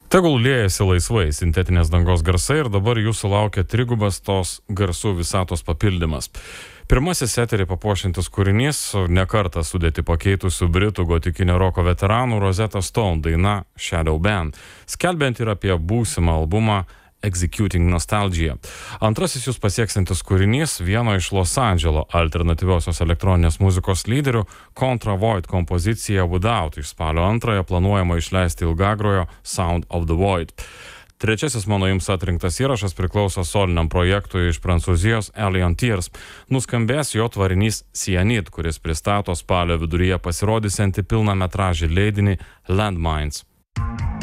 Tegul liejasi laisvai sintetinės dangos garsai ir dabar jūsų laukia trigubas tos garsų visatos papildymas. Pirmasis eterį papuošiantis kūrinys, nekartą sudėti pakeitusių britų gotikinio roko veteranų Rosetta Stone daina Shadow Band, skelbiant ir apie būsimą albumą Executing Nostalgia. Antrasis jūs pasieksantis kūrinys vieno iš Los Andželo alternatyviosios elektroninės muzikos lyderių Contra Void kompozicija Without iš spalio 2 planuojama išleisti ilgagrojo Sound of the Void. Trečiasis mano jums atrinktas įrašas priklauso soliniam projektui iš Prancūzijos Alien Tears. Nuskambės jo tvarinys Cyanide, kuris pristato spalio viduryje pasirodysiantį pilnametražį leidinį Landmines.